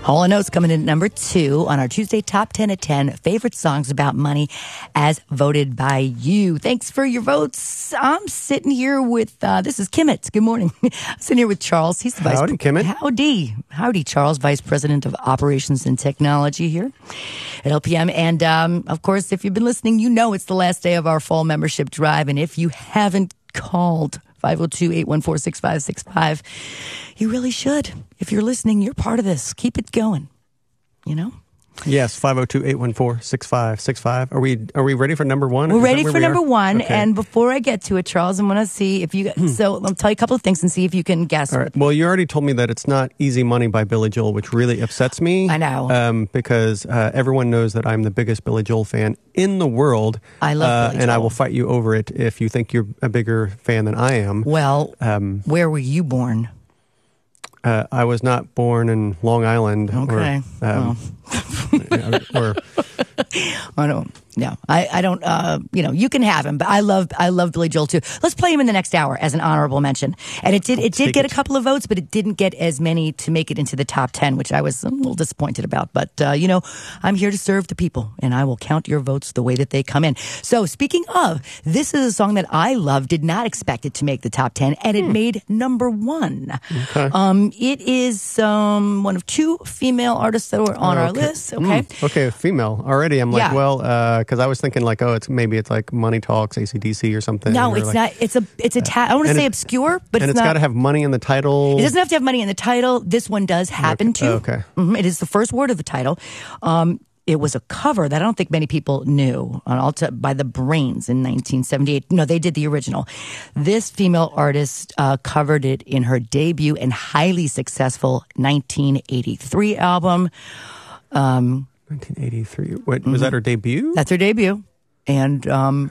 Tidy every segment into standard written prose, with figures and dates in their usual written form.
Hall & Oates coming in at number 2 on our Tuesday Top 10 at 10 favorite songs about money as voted by you. Thanks for your votes. I'm sitting here with, this is Kimmett. Good morning. I'm sitting here with Charles. He's the vice Howdy, Kimmett. Howdy, Charles, Vice President of Operations and Technology here at LPM. And, of course, if you've been listening, you know it's the last day of our fall membership drive. And if you haven't called 502-814-6565, you really should. If you're listening, you're part of this. Keep it going, you know? Yes, 502-814-6565. Are we ready for number one? We're ready for number one. Okay. And before I get to it, Charles, I'm going to see if you... So I'll tell you a couple of things and see if you can guess. All right. Well, you already told me that it's not Easy Money by Billy Joel, which really upsets me. I know. Because everyone knows that I'm the biggest Billy Joel fan in the world. I love Billy Joel. And I will fight you over it if you think you're a bigger fan than I am. Well, where were you born? I was not born in Long Island. Okay. Or I don't. No, I don't. You can have him, but I love Billy Joel too. Let's play him in the next hour as an honorable mention. And it did get a couple of votes, but it didn't get as many to make it into the top 10, which I was a little disappointed about. But I'm here to serve the people, and I will count your votes the way that they come in. So speaking of, this is a song that I love. Did not expect it to make the top 10, and it made number 1. Okay. It is one of 2 female artists that were on our list. Okay. Okay, female already. I'm like, because I was thinking like, it's like Money Talks, AC/DC or something. No, it's not. It's a I want to say obscure, but and it's got not. to have money in the title. It doesn't have to have money in the title. This one does happen to. Okay. It is the first word of the title. It was a cover that I don't think many people knew by the Brains in 1978. No, they did the original. This female artist covered it in her debut and highly successful 1983 album. 1983. What was that? Her debut? That's her debut, and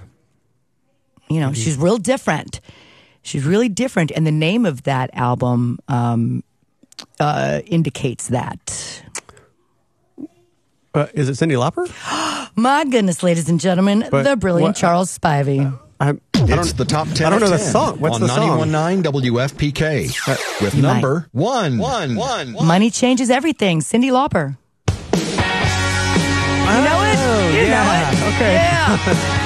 she's real different. She's really different, and the name of that album indicates that. Is it Cyndi Lauper? My goodness, ladies and gentlemen, the brilliant Charles Spivey. It's the top 10. I don't know the 10 song. What's on the song? 91.9 WFPK with number 1. Money changes everything. Cyndi Lauper. You know it? You know it. Okay. Yeah.